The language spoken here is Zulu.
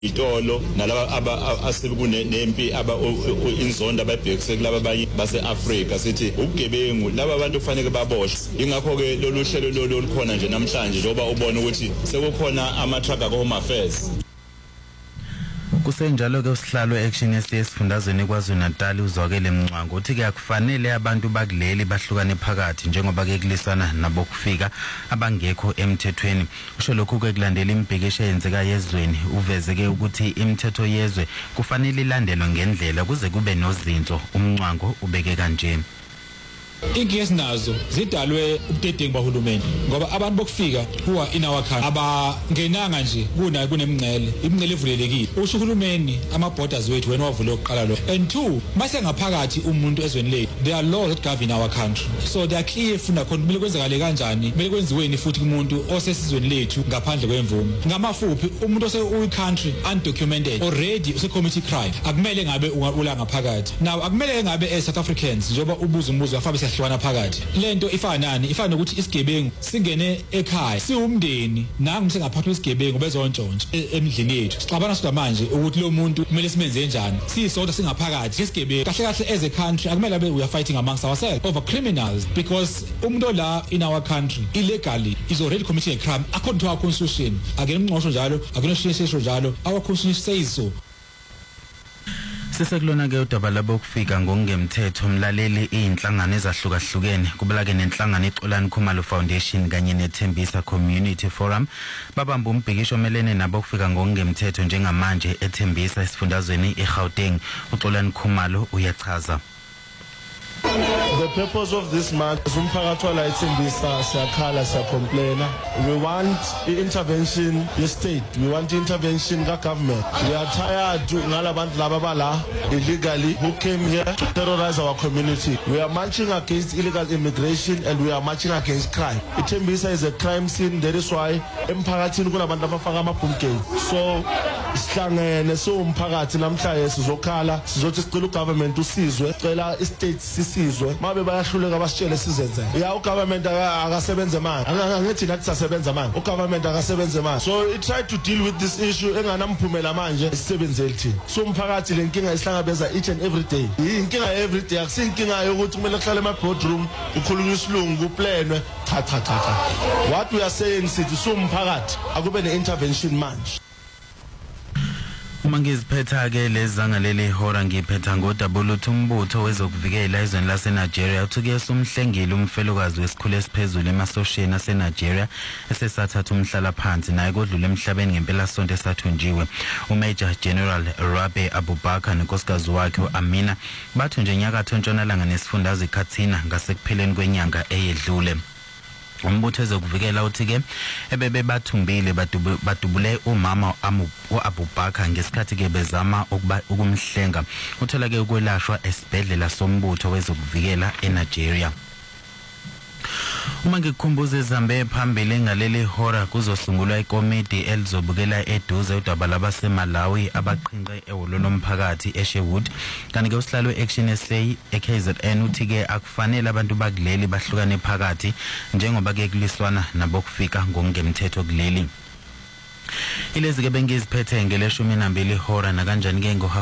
itolo nalaba asebenempi inzondo ababhekise kulaba abanye base-Afrika sithi ubugebengu laba abantu kufanele baboshwe. Ingakho ke lolu hlelo lolu likhona nje namhlanje njengoba ubona ukuthi sekukhona ama-truck ako-Home Affairs. Kusenjalo ke usihlalo action esifundazweni KwaZulu-Natal uzwakele Mncwango uthi ke akufanele abantu bakuleli bahlukane phakathi njengoba ke kulisana nabo kufika abangekho emthethweni. Usho lokhu ke kulandela imbhikisho eyenzeka yezweni uveze ke ukuthi imithetho yezwe kufanele ilandelwe ngendlela kuze kube nozinzo. Umncwango ubeke kanje. Inkinga esinazo zidalwe ubudedengu bahulumeni ngoba abantu bokufika kuwa in our country abangenanga nje kunemngcele imngcele evulelekile usho uhulumeni ama-borders wethu wena wavule oqala lo. And two, mase ngaphakathi umuntu ezweni lethu there are laws that govern our country, so they are clear funa khona kumele kwenzakale kanjani, kumele kwenziweni futhi kumuntu osesizweni lethu ngaphandle kwemvume. Ngamafuphi umuntu ose-country undocumented already use-committee crime akumele ngabe ula ngaphakathi. Now akumele ngabe South Africans njengoba ubuza umbuzo afabe hlwana phakathi. Lento ifana nani? Ifana nokuthi isigebengu singene ekhaya siwumndeni nangu singaphathwa isigebengu bezontshontsha emidlini yethu. Sixabana sodwa manje ukuthi lo muntu kumele simenze kanjani. Sisodwa singaphakathi isigebengu. Kahle kahle as a country akumele abe we are fighting amongst ourselves over criminals because umuntu la in our country illegally is already committing a crime according to our constitution. Akena umnqosho njalo, akena shesho njalo. Our constitution says so. Sesekulona ke udaba labo kufika ngokungemthetho umlaleli inhlangano ezahlukahlukene kubala ke nenhlangano iXolani Khumalo Foundation kanye neThembisa Community Forum babamba umbhikisho omelene nabo kufika ngokungemthetho njengamanje eThembisa esifundazweni eGauteng. uXolani Khumalo uyachaza. The purpose of this month is umphakathi wala eThembisa siyakhala siyacomplaina. We want intervention ye-state, we want intervention ka-government. We are tired ngalabantu laba bala illegally who came here to terrorize our community. We are marching against illegal immigration and we are marching against crime. iThembisa is a crime scene, that is why emphakathini kunabantu abafaka ama-boom. So sihlangene umphakathi namhlanje sizokhala sizothi sicela ugovernment usizwe, cela i-state sisizwe mabe bayahluleka basitshele sizenze. Ya ugovernment akasebenze manje, angithi nathi sasebenza manje, ugovernment akasebenze manje. So it tried to deal with this issue enganamphumela manje isebenzele thina. So umphakathi lenkinga isihlangabeza each and every day. Inkinga every day akusinkinga yokuthi kumele kuhlale ema-boardroom ukhulunywe isilungu kuplanwe cha. What we are saying sithi umphakathi akube ne-intervention manje. Uma ngiziphetha ke lezanga leli hora ngiphetha ngoDabula umbutho wezokuvikela ezweni laseNigeria uthi ke somhlengile umfelokazi wesikhulu esiphezulu emasosheni aseNigeria esesathatha umhlala phansi naye kodlula emhlabeni ngempela sonto esathunjiwe. uMajor General Rabe Abubakar nenkosikazi wakhe uAmina bathu nje enyakatho ntshonalanga nesifundazwe iKatsina ngasekupheleni kwenyanga eyedlule. Umbutho wezokuvikela uthi ke ebebe bathumbile badubule umama uAbubakar ngesikhathi ke bezama ukumhlenga. Uthola ke ukwelashwa esibhedlela sombutho wezokuvikela eNigeria. Uma ngikukhumbuza izambe phambili ngaleli hora kuzosungulwa ikomiti elizobukela eduze udaba labaseMalawi abaqhinqe ehholo lomphakathi eSherwood. Kanti ke usihlalo action SA eKZN uthi ke akufanele abantu bakuleli bahlukane phakathi njengoba ke kuliswana nabo kufika ngokungemthetho kuleli. Ilezi ke bengiziphethe ngeleshumi nambili hora na kanjani ke